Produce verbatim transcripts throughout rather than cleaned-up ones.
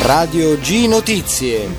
Radio G Notizie.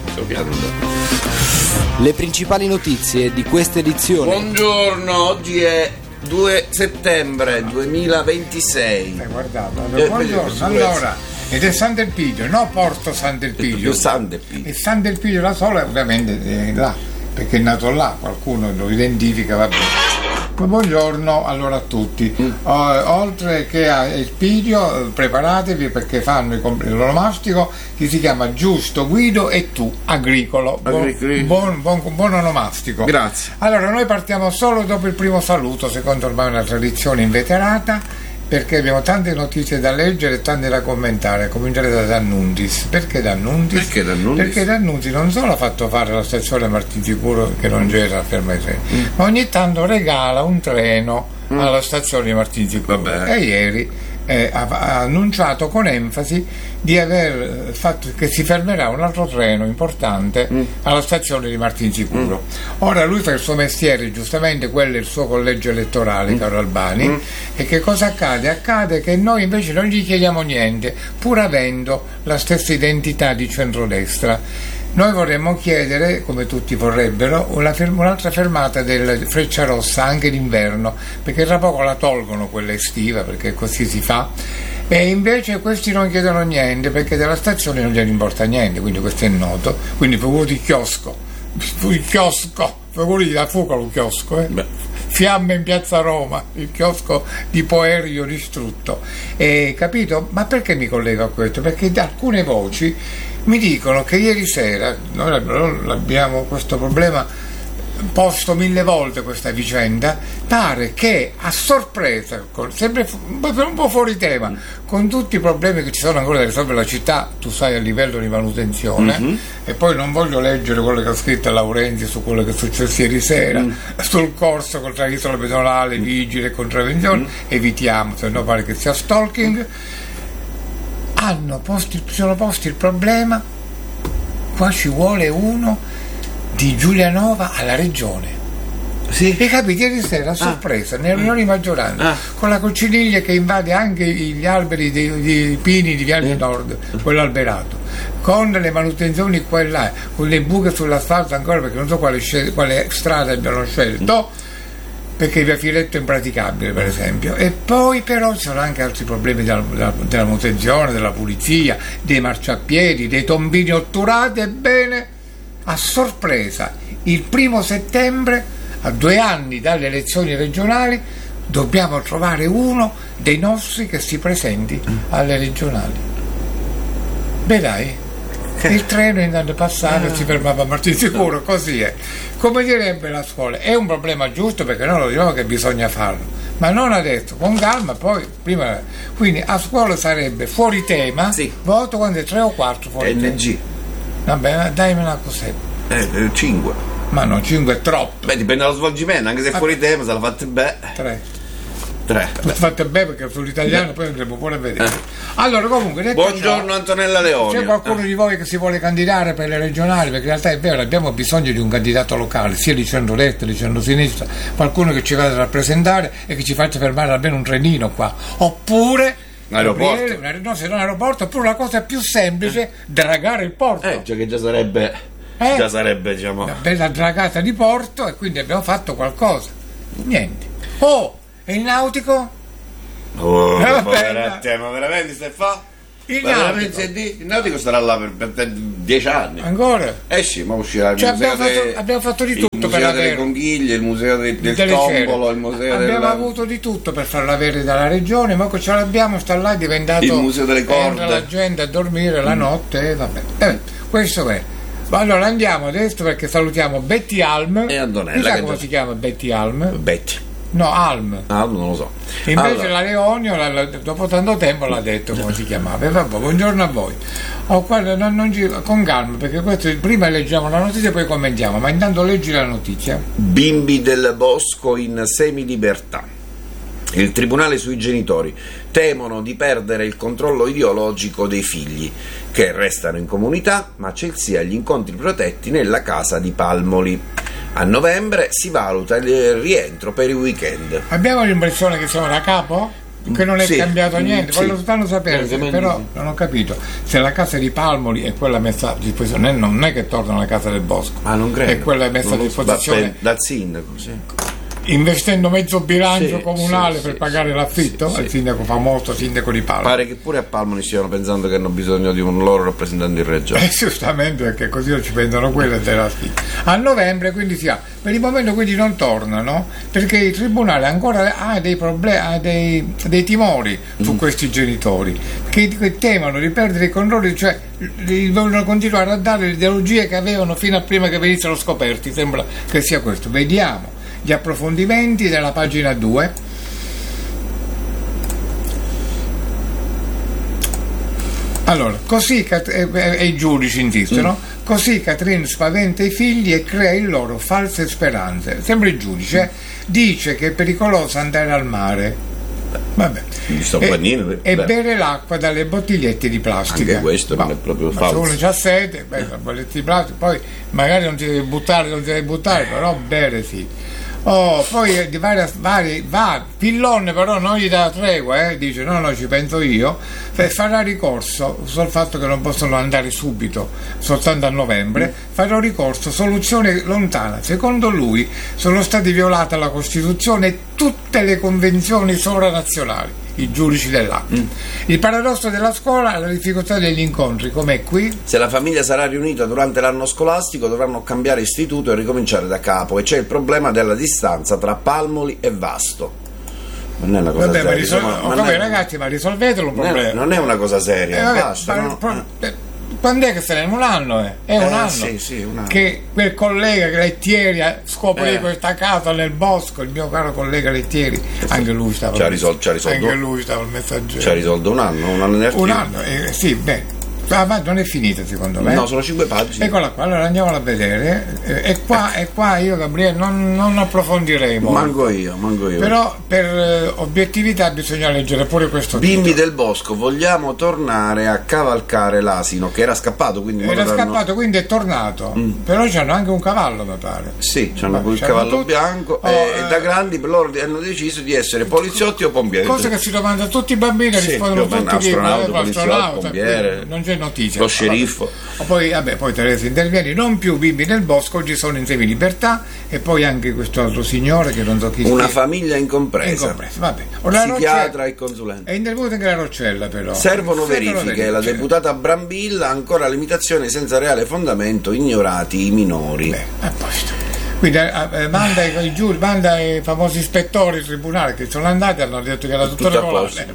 Le principali notizie di questa edizione. Buongiorno, oggi è due settembre duemilaventisei. Hai guardato? Allora, eh, buongiorno, allora, ed è Sant'Elpidio, no Porto Sant'Elpidio. Sant'Elpidio. E Sant'Elpidio da sola ovviamente è là, perché è nato là, qualcuno lo identifica, va bene. Buongiorno allora a tutti. Mm. Uh, oltre che a Elpidio, preparatevi perché fanno il l'onomastico che si chiama Giusto Guido e tu Agricolo. Buon, buon, buon, buon onomastico. Grazie. Allora noi partiamo solo dopo il primo saluto, secondo ormai una tradizione inveterata, perché abbiamo tante notizie da leggere e tante da commentare. Comincerei da D'Annunzis. Perché D'Annunzis? Perché D'Annunzis? Perché D'Annunzis non solo ha fatto fare la stazione Martinsicuro, che non c'era a ferma ai treni, mm. ma ogni tanto regala un treno mm. alla stazione di Martinsicuro. Vabbè. E ieri eh, ha, ha annunciato con enfasi di aver fatto che si fermerà un altro treno importante mm. alla stazione di Martinsicuro. Mm. Ora lui fa il suo mestiere, giustamente quello è il suo collegio elettorale, mm. caro Albani, mm. e che cosa accade? Accade che noi invece non gli chiediamo niente, pur avendo la stessa identità di centrodestra. Noi vorremmo chiedere, come tutti vorrebbero, una ferm- un'altra fermata del Frecciarossa anche d'inverno, perché tra poco la tolgono quella estiva, perché così si fa. E invece questi non chiedono niente perché della stazione non gliene importa niente, quindi questo è noto. Quindi figurati il chiosco, il chiosco, figurati da fuoco un chiosco, eh? Beh. Fiamme in piazza Roma, il chiosco di Poerio distrutto. E capito? Ma perché mi collego a questo? Perché da alcune voci mi dicono che ieri sera noi abbiamo questo problema posto mille volte, questa vicenda, pare che a sorpresa, sempre un po' fuori tema, con tutti i problemi che ci sono ancora da risolvere la città, tu sai, a livello di manutenzione, mm-hmm. e poi non voglio leggere quello che ha scritto Laurenzi su quello che è successo ieri sera, mm. sul corso contro l'isola pedonale, vigile e contravvenzione, mm. evitiamo, se no pare che sia stalking. Hanno posti, sono posti il problema, qua ci vuole uno di Giulianova alla regione. Sì. E capite, ieri sera a sorpresa, ah. nelle riunioni di maggioranza, ah. con la cocciniglia che invade anche gli alberi dei, dei pini di Viale eh. Nord, quello alberato, con le manutenzioni qua e là, con le buche sull'asfalto ancora, perché non so quale, scel- quale strada abbiano scelto, perché via Filetto è impraticabile, per esempio. E poi però ci sono anche altri problemi della, della, della manutenzione, della pulizia, dei marciapiedi, dei tombini otturati. Ebbene, a sorpresa, il primo settembre, a due anni dalle elezioni regionali, dobbiamo trovare uno dei nostri che si presenti alle regionali. Beh dai, il treno intanto passava e si fermava a Martinsicuro, così è. Come direbbe la scuola, è un problema giusto perché noi lo diciamo che bisogna farlo, ma non adesso, con calma, poi prima. Quindi a scuola sarebbe fuori tema, sì. voto quando è tre o quattro fuori N G. tema. Vabbè, dai una cos'è? Eh, cinque. Ma no, cinque è troppo. Beh, dipende dallo svolgimento, anche se fuori tema, se la fate bene. Tre. Tre. La fate bene perché sull'italiano beh. Poi andremo pure a vedere. Eh. Allora, comunque, detto buongiorno ciò, Antonella Leoni. c'è qualcuno eh. di voi che si vuole candidare per le regionali? Perché in realtà è vero, abbiamo bisogno di un candidato locale, sia di centrodestra, di centrosinistra, qualcuno che ci vada a rappresentare e che ci faccia fermare almeno un trenino qua. Oppure l'aeroporto, una, no, se non aeroporto, oppure la cosa più semplice, eh. dragare il porto. Eh, già che già sarebbe, eh? già sarebbe, diciamo, una bella dragata di porto, e quindi abbiamo fatto qualcosa. Niente. Oh, e il nautico? Oh, eh, povera te, ma veramente stai fa? Il ma nautico. il nautico starà là per, per, per dieci anni. Ancora? Eh sì, ma uscirà il cioè, museo abbiamo, de, fatto, abbiamo fatto di tutto il per museo delle avere conchiglie, il museo de, del tombolo, il museo abbiamo della... avuto di tutto per farlo avere dalla regione, ma che ce l'abbiamo, sta là, è diventato il museo delle corde, entra la gente a dormire la notte e vabbè. Eh, questo è. Ma allora andiamo adesso perché salutiamo Betty Alm e Antonella. Sai come già... si chiama Betty Alm? Betty. No, Alm. Alm non lo so. Invece allora. la Leonio la, la, dopo tanto tempo l'ha detto come si chiamava. E vabbè, buongiorno a voi. Oh, guarda, non, non gi- con calma, perché questo prima leggiamo la notizia e poi commentiamo, ma intanto leggi la notizia. Bimbi del bosco in semilibertà. Il tribunale sui genitori temono di perdere il controllo ideologico dei figli, che restano in comunità, ma Chelsea agli incontri protetti nella casa di Palmoli. A novembre si valuta il rientro per i weekend. Abbiamo l'impressione che siamo da capo? che non è Sì, cambiato niente, sì. poi lo stanno sapendo, Praticamente però sì. non ho capito se la casa di Palmoli è quella messa a disposizione, non è che torna alla casa del Bosco, Ah, non credo. è quella messa Non a lo so, disposizione per- dal sindaco, sì. investendo mezzo bilancio Sì, comunale sì, per sì, pagare sì, l'affitto. sì, Il sì. sindaco famoso, sindaco di Palmoli. Pare che pure a Palmoli stiano pensando che hanno bisogno di un loro rappresentante in regione. Eh, giustamente, perché così non ci pensano quelle della sfida. A novembre quindi si ha, per il momento quindi non tornano, perché il tribunale ancora ha dei problemi, ha dei, dei timori su Mm. questi genitori, che, che temono di perdere i controlli, cioè li vogliono continuare a dare le ideologie che avevano fino a prima che venissero scoperti. Sembra che sia questo. Vediamo gli approfondimenti della pagina due. Allora, così Cat- e, e i giudici insistono, mm. così Catherine spaventa i figli e crea in loro false speranze. Sempre il giudice dice che è pericoloso andare al mare. Vabbè. Gli sto E, panino, e beh. bere l'acqua dalle bottigliette di plastica. Anche questo non Ma- è proprio ma falso. se uno ha sete, beh, la bolletta di plastica, poi magari non ti devi buttare, non ti devi buttare, però bere sì. Oh, poi di varie, varie, va, Pillon però non gli dà tregua, eh, dice no no ci penso io, e farà ricorso sul fatto che non possono andare subito, soltanto a novembre, farà ricorso, soluzione lontana. Secondo lui sono state violate la Costituzione e tutte le convenzioni sovranazionali, i giudici dell'acqua. Mm. Il paradosso della scuola è la difficoltà degli incontri, come qui. Se la famiglia sarà riunita durante l'anno scolastico dovranno cambiare istituto e ricominciare da capo, e c'è il problema della distanza tra Palmoli e Vasto. Non è una cosa Vabbè, ma seria, risol- insomma, oh, non come, è- ragazzi, ma risolvetelo un non è- problema. non è una cosa seria, Eh, vabbè, basta, ma- no? pro- eh, quando è che se ne è un anno? Eh? È un Eh, anno sì, sì, un anno. che quel collega Lettieri scoprì Eh. questa casa nel bosco, il mio caro collega Lettieri, anche lui stava Ci ha risol- ci ha risolto- anche lui stava il messaggero. Ci ha risolto un anno, un anno in archivio. un anno, eh, sì, beh. Ah, ma non è finita secondo me? No, sono cinque pagine. Eccola qua, allora andiamola a vedere. Eh, E qua, e qua io, Gabriele, non, non approfondiremo. Manco io, manco io. Però per eh, obiettività bisogna leggere pure questo Bimbi titolo. del Bosco, vogliamo tornare a cavalcare l'asino che era scappato, quindi in Era modo da non- scappato, quindi è tornato. Però c'hanno anche un cavallo, mi pare. Sì, c'hanno Vabbè, pure il c'hanno cavallo tutti- bianco Oh, e, eh, e da grandi per loro hanno deciso di essere poliziotti o pompieri. Cose che si domandano tutti i bambini, Sì, rispondono più o meno, tutti di astronauta, eh, poliziotto, astronauta, pompiere, quindi non c'è notizia. lo sceriffo. O poi, vabbè, poi Teresa interviene, non più bimbi nel bosco, oggi sono in semi libertà, e poi anche questo altro signore che non so chi Una sia. famiglia incompresa, Incompreso, vabbè. Ora, la psichiatra Roccella- e consulente. è intervenuta anche la Roccella, però. Servono Servono verifiche, la verifiche. deputata Brambilla ancora limitazioni senza reale fondamento, ignorati i minori. Beh, a posto. Quindi eh, eh, manda i, i giuri, manda i famosi ispettori del tribunale che sono andati e hanno detto che era tutto Tutto a regolare.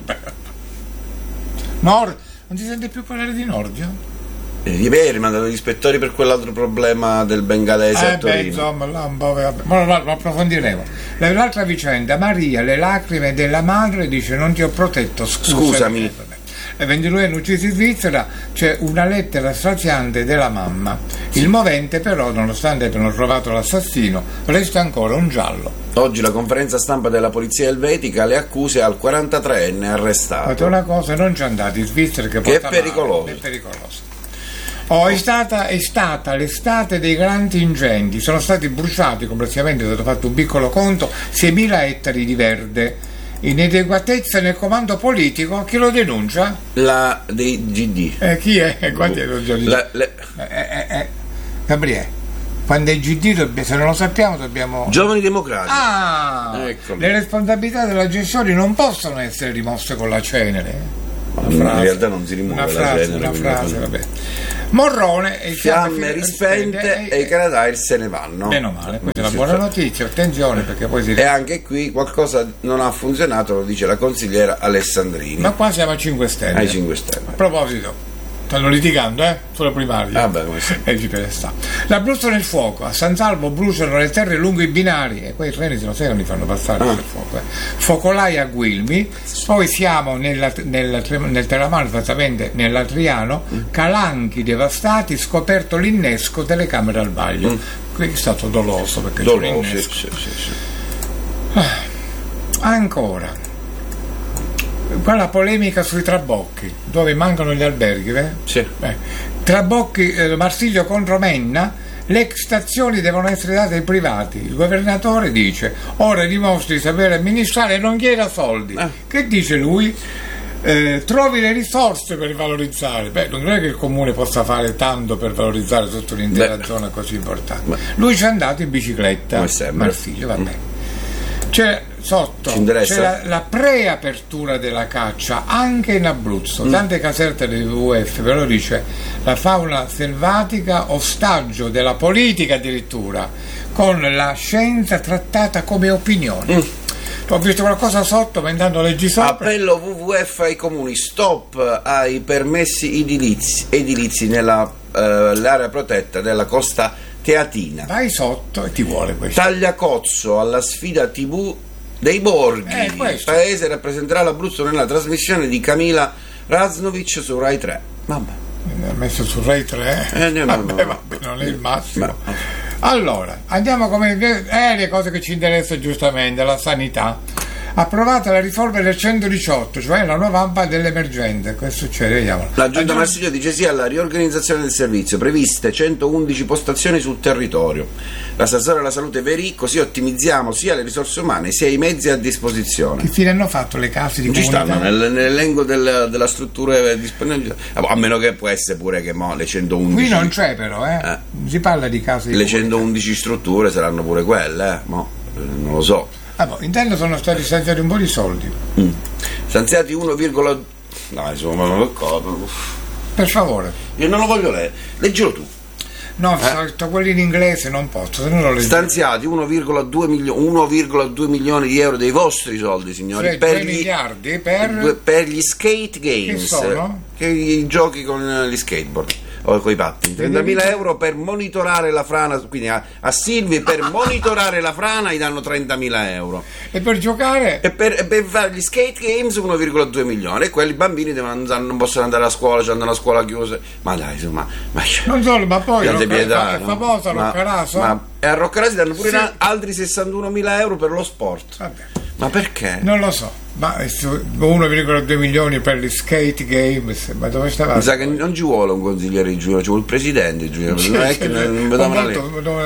Nord, non si sente più parlare di Nordio? Eh, Ieri mandato gli ispettori per quell'altro problema del bengalese Eh a beh, Torino. insomma, là un po', vabbè. Ma lo, lo approfondiremo. L'altra vicenda, Maria, le lacrime della madre, dice non ti ho protetto, scusami. Scusami. Eh, vabbè. Le ventidue anni uccisi in Svizzera, c'è una lettera straziante della mamma. Il movente però, nonostante abbiano trovato l'assassino, resta ancora un giallo. Oggi la conferenza stampa della polizia elvetica, le accuse al quarantatreenne Fate arrestato. una cosa, non ci andate in Svizzera che, Che è porta male, pericoloso. è pericoloso. Oh, è, stata, è stata l'estate dei grandi incendi, sono stati bruciati complessivamente, è stato fatto un piccolo conto, seimila ettari di verde. Inadeguatezza nel comando politico, chi lo denuncia? La dei G D. Eh, chi è? Eh, quanti è lo giorno? La- le- Eh, eh, eh, Gabriele, quando è G D, dobbiamo- se non lo sappiamo dobbiamo... Giovani democratici. Ah, Eccoli. le responsabilità della gestione non possono essere rimosse con la cenere. Una In frase, realtà non si rimuove una la frase, cenere, una quindi- frase, vabbè. Morrone e Fiamme rispente e i Canadair se ne vanno. Meno male, questa è una Sì, buona sì. notizia, attenzione perché poi si... E anche qui qualcosa non ha funzionato, lo dice la consigliera Alessandrini. Ma qua siamo a cinque Stelle. Ai cinque Stelle. A proposito, stanno litigando, eh? Sulle primarie. Ah, beh, come sì. E ci sta. L'Abruzzo nel fuoco, a San Salvo bruciano le terre lungo i binari e quei treni se lo sai non li fanno passare Ah. il fuoco. Eh. Focolai a Guilmi, poi siamo nella, nel, nel Terramano, esattamente nell'Atriano, calanchi devastati, scoperto l'innesco delle camere al vaglio. Mm. Qui è stato doloso perché c'è Doloso, sì, l'innesco. sì, sì, sì. Ancora, quella polemica sui trabocchi, dove mancano gli alberghi, eh? Sì. Eh, Trabocchi, eh, Marsiglio contro Menna, le stazioni devono essere date ai privati. Il governatore dice ora dimostri di sapere amministrare e non chieda soldi. Eh. Che dice lui? Eh, trovi le risorse per valorizzare. Beh, non è che il comune possa fare tanto per valorizzare tutta un'intera Beh. zona così importante. Beh. Lui ci è andato in bicicletta, Come sempre. Marsilio, va bene. C'è sotto Ci interessa? c'è la, la preapertura della caccia anche in Abruzzo, Mm. tante casette del W W F, però dice la fauna selvatica ostaggio della politica addirittura, con la scienza trattata come opinione. Mm. Ho visto qualcosa sotto, ma intanto leggi sopra. Appello W W F ai comuni, stop ai permessi edilizi, edilizi nella eh, l'area protetta della Costa Teatina. Vai sotto e ti vuole questo. Tagliacozzo alla sfida tivù dei Borghi. Eh, Il questo. paese rappresenterà l'Abruzzo nella trasmissione di Camila Raznovic su Rai tre. Vabbè. Mi ha messo su Rai tre. Eh, no, no, vabbè, no. vabbè, non è il massimo. Ma- Allora, andiamo come eh, le cose che ci interessano giustamente, la sanità. Approvata la riforma del centodiciotto, cioè la nuova A M P A dell'emergenza. Cosa succede? Vediamo. La Giunta Marsilio dice sì alla riorganizzazione del servizio, previste centoundici postazioni sul territorio. L'assessore alla salute Verì, così ottimizziamo sia le risorse umane sia i mezzi a disposizione. Che fine hanno fatto le case di Non ci comunità? stanno nel- nell'elenco del- della struttura disponibile, a meno che può essere pure che mo le centoundici Qui non c'è però, eh? Eh. Si parla di case di le comunità. centoundici strutture saranno pure quelle, eh? Mo, eh, non lo so. Ah, boh, intanto sono stati stanziati un po' di soldi. Mm. Stanziati uno virgola due. No, insomma, ma che cosa? Per favore. Io non lo voglio leggere, leggilo tu. No, eh? quelli in inglese non posso, se non lo leggo. Stanziati uno virgola due milio- uno virgola due milioni di euro dei vostri soldi, signori, Cioè, per, tre gli, miliardi per... due- per gli skate games, Che sono? che i giochi con gli skateboard o con i pattini. trentamila euro per monitorare la frana, quindi a, a Silvi per monitorare la frana gli danno trentamila euro. E per giocare? E per, e per fare gli skate games uno virgola due milioni, e quelli bambini devono andare- non possono andare a scuola, cioè andano a scuola chiusa. Ma dai, insomma, ma, Non solo, ma poi Grande Rocca- pietà, è no? famosa Ma- Roccaraso. ma- e a Roccaraso danno pure Sì. na- altri sessantunomila euro per lo sport. Vabbè, Ma perché? non lo so, ma uno virgola due milioni per gli skate games, ma dove stava? Mi sa che non ci vuole un consigliere di Giuliano, ci vuole il presidente di Giuliano. Non è che non non vediamo la molto, lì.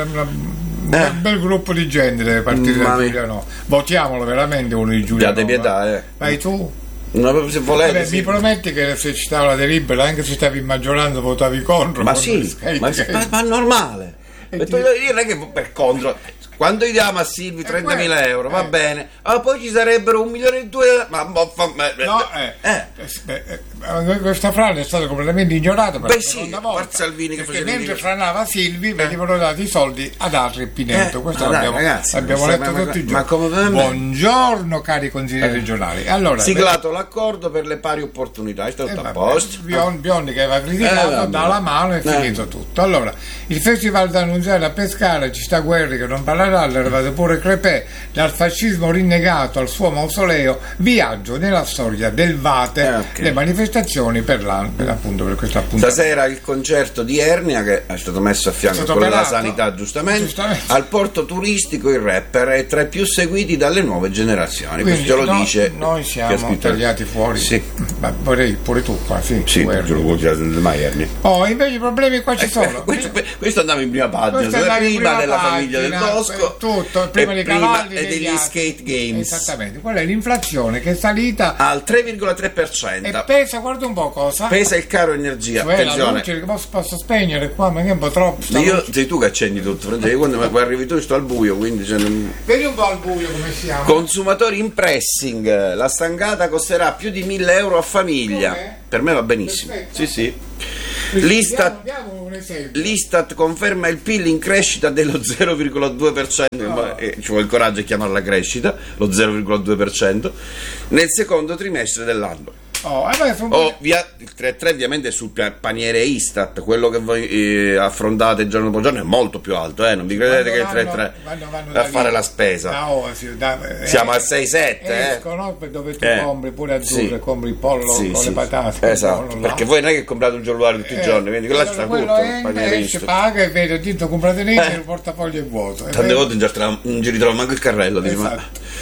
un bel, bel gruppo di gente deve partire da Mamma mia. Giuliano. Votiamolo veramente uno di Giuliano. Abbiate pietà, eh. Vai tu. No, se volete, Vabbè, sì. mi prometti che se ci stava la delibera, anche se stavi in maggioranza, votavi contro? Ma contro gli sì, skate ma, games? ma, ma è normale. E E ti- tu- io non è che per contro. Quando gli diamo a Silvi trentamila euro, va eh. bene. Ah, poi ci sarebbero un milione e due. Ma, ma, ma, ma- No, eh, eh. eh, eh, questa frana è stata completamente ignorata per Beh, la sì, seconda a volta, parte Salvini che perché faceva mentre dire- franava Silvi venivano dati i soldi ad altri Pinetto. Eh, questo ma dai, l'abbiamo, ragazzi, l'abbiamo ma- letto ma- tutti i ma giorni. come va- Buongiorno cari consiglieri regionali. Allora, Siglato l'accordo per le pari opportunità, è eh, tutto a vabbè, posto. Bion- Biondi che aveva criticato Eh, vabbè. dà la mano e è Eh. finito tutto. Allora, il festival d'Annunziata a Pescara, ci sta Guerri che non parlerà, è arrivato pure Crepè, dal fascismo rinnegato al suo mausoleo, viaggio nella storia del Vate, Eh, ok. le manifestazioni per, la, per, appunto, per questa appuntamento. Stasera il concerto di Ernia, che è stato messo a fianco a stato quello della operato. sanità, giustamente. Giustamente. Al porto turistico il rapper è tra i più seguiti dalle nuove generazioni. Quindi Questo lo no- dice. noi chi ha siamo scritto- tagliati fuori. Sì, Ma vorrei pure tu qua, sì. sì, Guerri. te lo vuoi dire mai Ernia. Oh, invece i problemi qua ci sono. Questo, questo andava in prima pagina, Questo andava in prima prima della pagina, famiglia del Bosco, tutto, prima e dei prima cavalli e degli degli altri. skate games. Esattamente, quella è l'inflazione che è salita Al tre virgola tre per e cento. pesa, guarda un po' cosa. Pesa il caro energia. Cioè la Attenzione. luce che posso, posso spegnere qua, ma che è un po' troppo. sta Io, luce. sei tu che accendi tutto, Francesco, quando poi arrivi tu sto al buio, quindi cioè, non- Vedi un po' al buio come siamo. Consumatori in pressing, la stangata costerà più di mille euro a famiglia. Com'è? Per me va benissimo. Perfetto. Sì, sì. Quindi L'Istat, diamo- diamo un esempio. L'Istat conferma il P I L in crescita dello zero virgola due per cento, No. eh, ci vuole il coraggio di chiamarla crescita, lo zero virgola due per cento, nel secondo trimestre dell'anno. Oh, adesso un po'. Oh, via, il tre virgola tre ovviamente è sul pia- paniere Istat, quello che voi eh, affrontate giorno dopo giorno è molto più alto, eh? Non vi credete che il tre virgola tre Quando vanno va a da fare lì, la spesa. da Oasi, da- eh, Siamo al sei sette, eh? escono per dove tu Eh. compri pure azzurre, Sì. compri il pollo Sì, con sì. le patate. Esatto, quello là. perché voi non è che comprate un cellulare tutti i Eh, giorni, quindi là allora sta quello tutto, entra, paniere esce, Istat. paga e vede, ti comprate niente, Eh. il portafoglio è vuoto. E Tante vedi- volte non ci ritrovo- non ci ritrovo manco il carrello, dici, ma Esatto.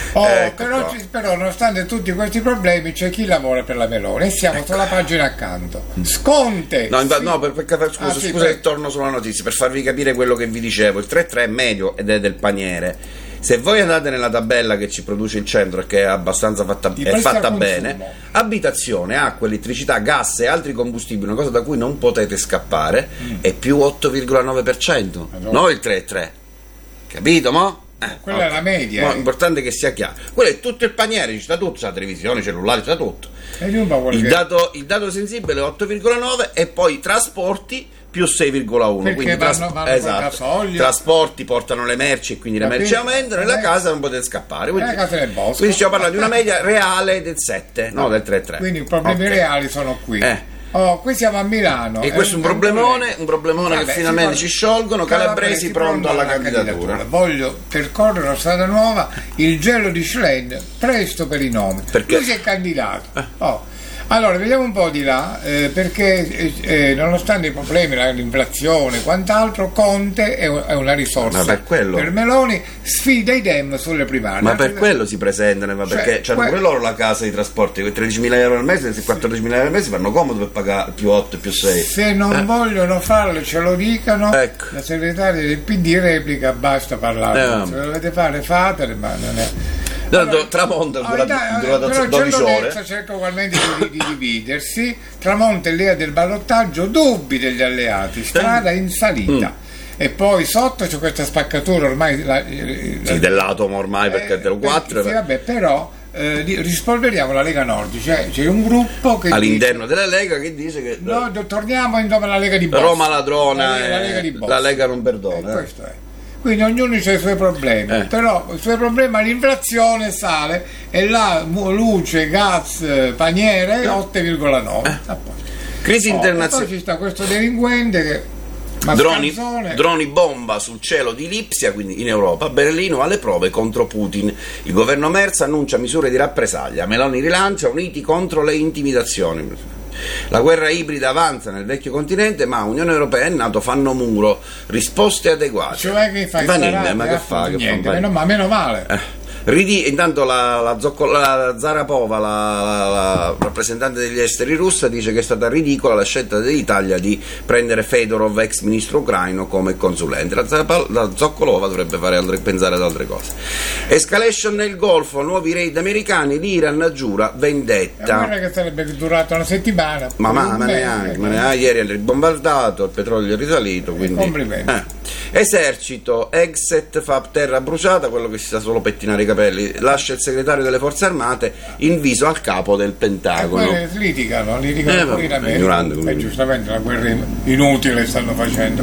Oh, Ecco però, qua. ci- però nonostante tutti questi problemi c'è chi lavora per la Meloni e siamo sulla pagina accanto. Sconte! No, infa- Sì. no, per, per- per- scusa, Ah, sì, scusa per- che torno sulla notizia, per farvi capire quello che vi dicevo. Il tre tre è medio ed è del paniere. Se voi andate nella tabella che ci produce il centro, che è abbastanza fatta, I è prezzi al fatta consumo. bene, abitazione, acqua, elettricità, gas e altri combustibili, una cosa da cui non potete scappare, Mm. è più otto virgola nove per cento, Madonna. non il tre virgola tre. Capito, mo? Eh, Quella è la media, mo, eh. Importante che sia chiaro. Quello è tutto il paniere, ci sta tutto, c'è la televisione, cellulare, c'è tutto. E un po' quello Il che- dato, il dato sensibile è otto virgola nove e poi trasporti più sei virgola uno. Perché Quindi vanno- tras- vanno col esatto. gasolio. Trasporti portano le merci e quindi le Capito? merci aumentano e la Eh. casa non potete scappare. Quindi, la casa del bosco. quindi stiamo parlando di una media reale del sette, no del tre virgola tre. Quindi i problemi Ok. reali sono qui. Eh. Oh, qui siamo a Milano. E questo è un problemone, un problemone Vabbè, che finalmente si ci sciolgono. Calabresi pronto alla candidatura. Voglio percorrere la strada nuova, il gelo di Schlein, presto per i nomi. Perché? Lui si è candidato. Oh. Allora, vediamo un po' di là, eh, perché eh, eh, nonostante i problemi, la- l'inflazione e quant'altro, Conte è, è una risorsa. Ma per quello- Per Meloni sfida i Dem sulle primarie. Ma per quello si presentano, ma Cioè, perché hanno que- pure loro la casa di trasporti, con tredicimila euro al mese e quattordicimila euro al mese fanno comodo per pagare più otto e più sei. Se non vogliono farlo ce lo dicano. Ecco. La segretaria del P D replica basta parlare, Eh, se lo dovete fare fatele, ma non è. Tanto Tramonto Ah, dura, dai, dura però dodici ore. centrodestra cerca ugualmente di, di dividersi. Tramonto è l'idea del ballottaggio, dubbi degli alleati, strada in salita. E poi sotto c'è questa spaccatura ormai la, eh, Sì, dell'atomo ormai perché eh, te lo quattro. sì, vabbè, però eh, di- rispolveriamo la Lega Nord, cioè c'è un gruppo che All'interno della Lega che dice che dice, no, do- torniamo insomma alla Lega di Bosco. Roma ladrona, la, la e Lega di Bosco. la Lega non Eh, perdona. eh. questo è. Quindi ognuno ha i suoi problemi, Eh. però i suoi problemi, l'inflazione sale e là mu- luce, gas, eh, paniere otto virgola nove. A posto. Crisi Oh, e poi internazionale. ci sta questo delinquente che Droni, Mascanzone. droni bomba sul cielo di Lipsia, quindi in Europa. Berlino alle prove contro Putin. Il governo Merz annuncia misure di rappresaglia. Meloni rilancia uniti contro le intimidazioni. La guerra ibrida avanza nel vecchio continente, ma Unione Europea e NATO fanno muro. Risposte adeguate. Cioè che fai Vanille, sparare, ma che eh, fa? Che niente, fa? meno, ma meno male. Eh. Ridi- intanto la, la, Zocco- la Zarapova, la, la- la rappresentante degli esteri russa, dice che è stata ridicola la scelta dell'Italia di prendere Fedorov, ex ministro ucraino, come consulente. La, Zarapa- la Zoccolova dovrebbe fare altre- pensare ad altre cose. Escalation nel Golfo, nuovi raid americani, l'Iran giura È vendetta. guerra che sarebbe durata una settimana. Ma, ma, ma Beh, neanche, ma neanche, ieri è ribombardato, il petrolio è risalito, quindi... Complimenti. Eh. Esercito, Exet fa terra bruciata, quello che si sa solo pettinare i capelli, lascia il segretario delle forze armate inviso al capo del E Pentagono. poi litigano, litigano Eh, pure in vabbè, America. ignorante come E dice. giustamente la guerra inutile stanno facendo.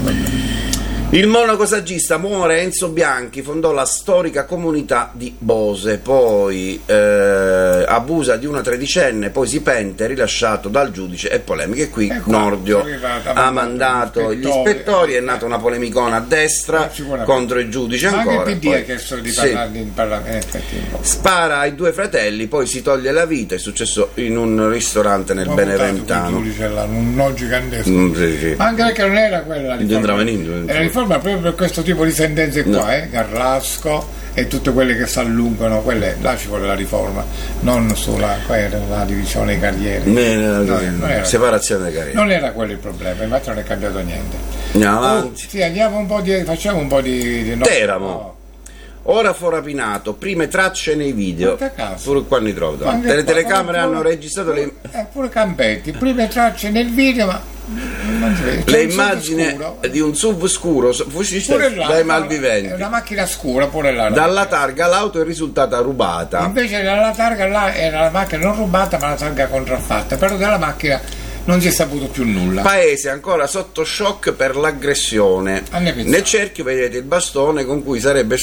Il monaco saggista muore, Enzo Bianchi fondò la storica comunità di Bose, poi eh, abusa di una tredicenne, poi si pente, è rilasciato dal giudice e polemiche. E qui E qua Nordio sono arrivati, ha ha mandato mandato gli gli ispettori. ispettori, è nata una polemicona a destra Eh, sicuramente. contro il giudice Ma ancora. anche il P D poi- ha chiesto di Sì. parlare in Parlamento. In effetti, un po'. Spara ai due fratelli, poi si toglie la vita, è successo in un ristorante nel Ho Beneventano. votato quel giudice là, un no gigantesco. Mm, sì, sì. Ma anche perché non era quella la Non entrava riforma. niente, Era la riforma proprio per questo tipo di sentenze qua, No. eh? Garlasco e tutte quelle che si allungano, quelle là ci vuole la riforma, non sulla qua era la divisione dei carriere. Eh, No, non era- separazione delle carriere. Non era quello il problema, infatti non è cambiato niente. Andiamo Oh, avanti. sì, andiamo un po' di. facciamo un po' di. di no, Teramo. no. Ora fu rapinato, prime tracce nei video. Guarda caso. Pure qua li trovo. Ma anche Le qua, telecamere pure- hanno registrato le, eh, pure Campetti, prime tracce nel video, ma non si vede. C'è le un sud immagini scuro. di un S U V scuro su- Pure fucile là, dai è malviventi. una macchina scura pure là. Dalla targa l'auto è risultata rubata. Invece la targa là era la macchina non rubata ma la targa contraffatta, però della macchina non si è saputo più nulla. Paese ancora sotto shock per l'aggressione. A ne pensare. Nel cerchio vedete il bastone con cui sarebbe